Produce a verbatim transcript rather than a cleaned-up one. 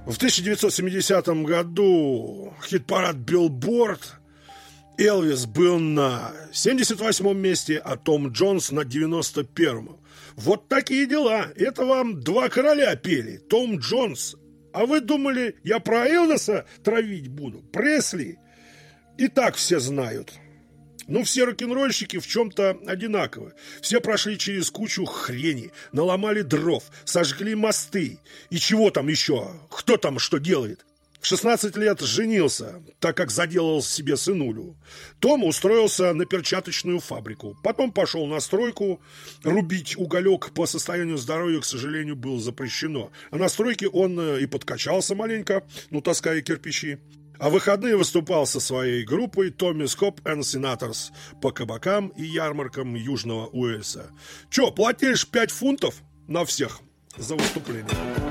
В тысяча девятьсот семидесятом году хит-парад Billboard Элвис был на семьдесят восьмом месте, а Том Джонс на девяносто первом. Вот такие дела. Это вам два короля пели. Том Джонс. А вы думали, я про Элвиса травить буду? Пресли. И так все знают. Ну, все рок-н-ролльщики в чем-то одинаковы. Все прошли через кучу хрени, наломали дров, сожгли мосты. И чего там еще? Кто там что делает? В шестнадцать лет женился, так как заделал себе сынулю. Том устроился на перчаточную фабрику. Потом пошел на стройку. Рубить уголек по состоянию здоровья, к сожалению, было запрещено. А на стройке он и подкачался маленько, ну, таская кирпичи. А в выходные выступал со своей группой Томми Скоп and Senators по кабакам и ярмаркам Южного Уэльса. Че, платишь пять фунтов на всех за выступление?